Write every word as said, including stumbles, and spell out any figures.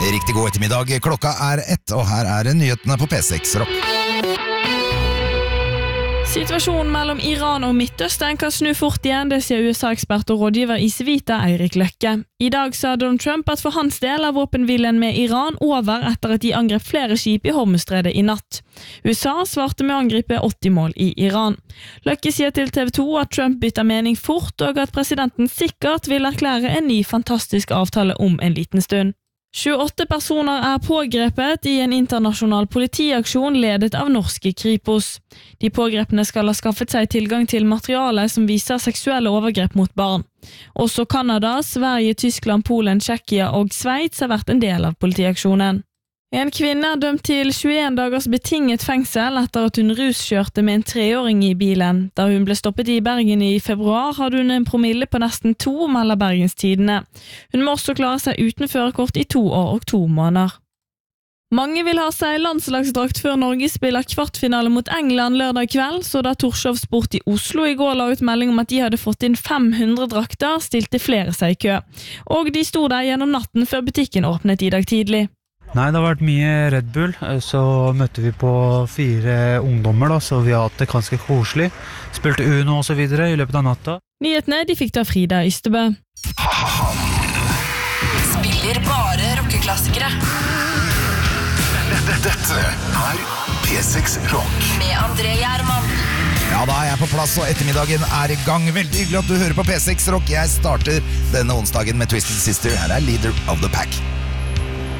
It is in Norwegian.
Riktig god ettermiddag, klokka er ett, og her er nyhetene på P seks Rock. Situasjonen mellom Iran og Midtøsten kan snu fort igjen, det sier U S A-ekspert og rådgiver i Civita, Eirik Løkke. I dag sa Donald Trump at for hans del er våpenhvilen med Iran over etter at de angrep flere skip i Hormuzstredet i natt. U S A svarte med å angripe åtti mål i Iran. Løkke sier til T V to at Trump bytter mening fort, og at presidenten sikkert vil erklære en ny fantastisk avtale om en liten stund. tjueåtte personer er pågrepet i en internasjonal politiaksjon ledet av norske Kripos. De pågrepne skal ha skaffet seg tilgang til materiale som viser seksuelle overgrep mot barn. Også Kanada, Sverige, Tyskland, Polen, Tsjekkia og Sveits har vært en del av politiaksjonen. En kvinne er dømt til tjueen dagers betinget fengsel etter at hun ruskjørte med en treåring i bilen. Da hun ble stoppet i Bergen i februar, hadde hun en promille på nesten to, melder Bergens Tidende. Hun må også klare seg uten førerkort i to år og to måneder. Mange vil ha seg landslagsdrakt før Norge spiller kvartfinale mot England lørdag kveld, så da Torshov Sport i Oslo i går la ut melding om at de hadde fått inn fem hundre drakter, stilte flere seg i kø. Og de sto der gjennom natten før butikken åpnet i dag tidlig. Nei, det har vært mye Red Bull, så møtte vi på fire ungdommer da, så vi har hatt det ganske koselig. Spilte Uno og så videre i løpet av natta. Nyhetene de fikk da Frida Ystebø. Spiller bare rockeklassikere. Dette er P seks Rock. Med André Gjerman. Ja, da er jeg på plass, og ettermiddagen er i gang. Veldig hyggelig at du hører på P seks Rock. Jeg starter denne onsdagen med Twisted Sister. Her er Leader of the Pack.